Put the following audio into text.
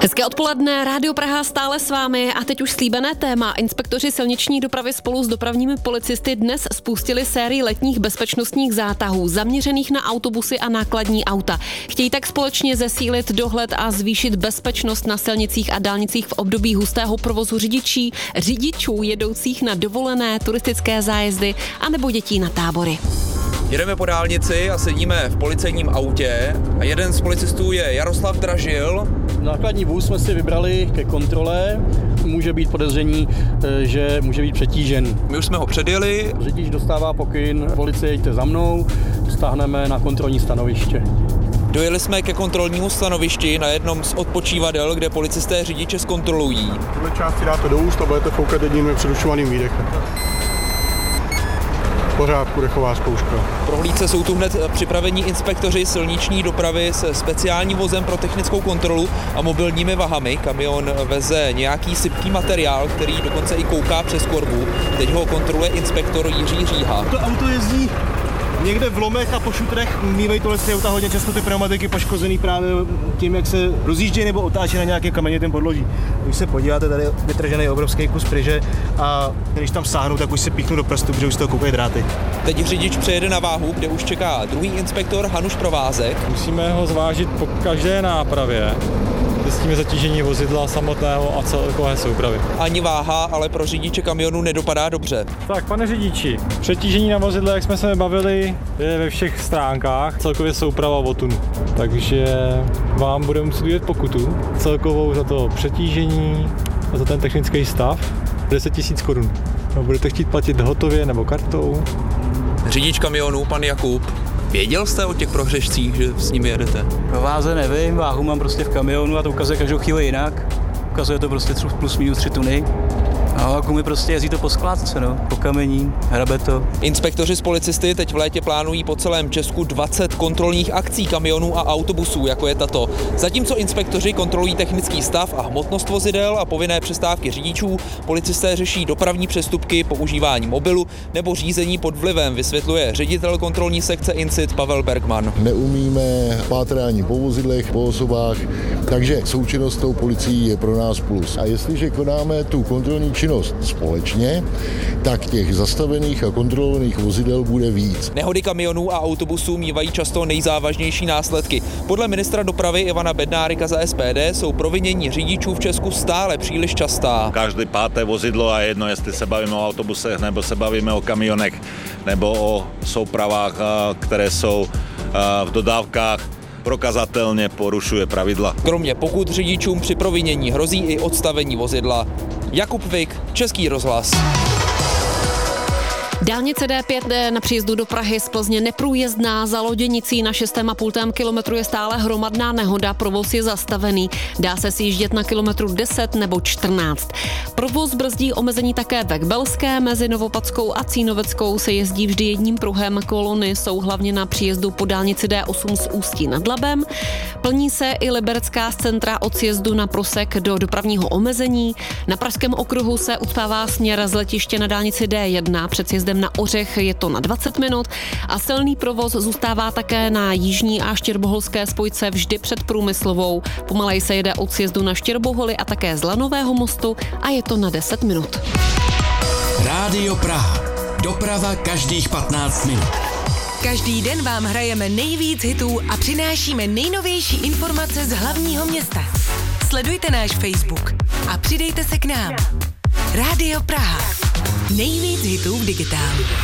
Hezké odpoledne, Rádio Praha stále s vámi a teď už slíbené téma. Inspektoři silniční dopravy spolu s dopravními policisty dnes spustili sérii letních bezpečnostních zátahů zaměřených na autobusy a nákladní auta. Chtějí tak společně zesílit dohled a zvýšit bezpečnost na silnicích a dálnicích v období hustého provozu řidičů jedoucích na dovolené, turistické zájezdy anebo dětí na tábory. Jedeme po dálnici a sedíme v policejním autě a jeden z policistů je Jaroslav Dražil. Nákladní vůz jsme si vybrali ke kontrole. Může být podezření, že může být přetížen. My už jsme ho předjeli. Řidič dostává pokyn, policie jeďte za mnou, stáhneme na kontrolní stanoviště. Dojeli jsme ke kontrolnímu stanovišti na jednom z odpočívadel, kde policisté řidiče zkontrolují. Tuhle části dáte do úst a budete foukat jedním nepředušovaným výdechem. V pořádku, dechová zkouška. V prohlídce jsou tu hned připravení inspektoři silniční dopravy se speciálním vozem pro technickou kontrolu a mobilními vahami. Kamion veze nějaký sypký materiál, který dokonce i kouká přes korbu. Teď ho kontroluje inspektor Jiří Říha. To auto jezdí někde v lomech a po šutrech. Mývají tohle auta hodně často ty pneumatiky poškozený právě tím, jak se rozjíždějí nebo otáčí na nějakém kamenitém podloží. Když se podíváte, tady je vytržený obrovský kus pryže a když tam sáhnou, tak už se píchnou do prstu, protože už z toho koukají dráty. Teď řidič přejede na váhu, kde už čeká druhý inspektor Hanuš Provázek. Musíme ho zvážit po každé nápravě. Zjistíme zatížení vozidla samotného a celkové soupravy. Ani váha, ale pro řidiče kamionu nedopadá dobře. Tak, pane řidiči, přetížení na vozidle, jak jsme se bavili, je ve všech stránkách, celkově souprava o tunu. Takže vám budeme muset udělat pokutu celkovou za to přetížení a za ten technický stav 10 000 korun. Budete chtít platit hotově nebo kartou. Řidič kamionu, pan Jakub. Věděl jste o těch prohřešcích, že s nimi jedete? Pro váze nevím, váhu mám prostě v kamionu a to ukazuje každou chvíli jinak. Ukazuje to prostě plus minus 3 tuny. A gumy prostě jezdí to po skládce, po kamení, hrabe to. Inspektoři s policisty teď v létě plánují po celém Česku 20 kontrolních akcí kamionů a autobusů, jako je tato. Zatímco inspektoři kontrolují technický stav a hmotnost vozidel a povinné přestávky řidičů, policisté řeší dopravní přestupky, používání mobilu nebo řízení pod vlivem, vysvětluje ředitel kontrolní sekce INCIT Pavel Bergman. Neumíme pátrání po vozidlech, po osobách, takže součinnost s tou policií je pro nás plus. A jestliže konáme tu kontrolní činnost společně, tak těch zastavených a kontrolovaných vozidel bude víc. Nehody kamionů a autobusů mívají často nejzávažnější následky. Podle ministra dopravy Ivana Bednárika za SPD jsou provinění řidičů v Česku stále příliš častá. Každé páté vozidlo a jedno, jestli se bavíme o autobusech, nebo se bavíme o kamionech, nebo o soupravách, které jsou v dodávkách, prokazatelně porušuje pravidla. Kromě pokut řidičům při provinění hrozí i odstavení vozidla. Jakub Vik, Český rozhlas. Dálnice D5 na příjezdu do Prahy z Plzně neprůjezdná, za Loděnicí na 6,5 kilometru je stále hromadná nehoda, provoz je zastavený. Dá se sjíždět na kilometru 10 nebo 14. Provoz brzdí omezení také ve Kbelské, mezi Novopadskou a Cínoveckou se jezdí vždy jedním pruhem, kolony jsou hlavně na příjezdu po dálnici D8 z Ústí nad Labem. Plní se i liberecká z centra od sjezdu na Prosek do dopravního omezení. Na Pražském okruhu se ucpává směr z letiště na dálnici D1 před sjezdem na Ořech, je to na 20 minut a silný provoz zůstává také na jižní a štěrboholské spojce vždy před Průmyslovou. Pomalej se jede od sjezdu na Štěrboholy a také z Lanového mostu a je to na 10 minut. Rádio Praha. Doprava každých 15 minut. Každý den vám hrajeme nejvíc hitů a přinášíme nejnovější informace z hlavního města. Sledujte náš Facebook a přidejte se k nám. Rádio Praha. Nejvíc hitů v digitálu.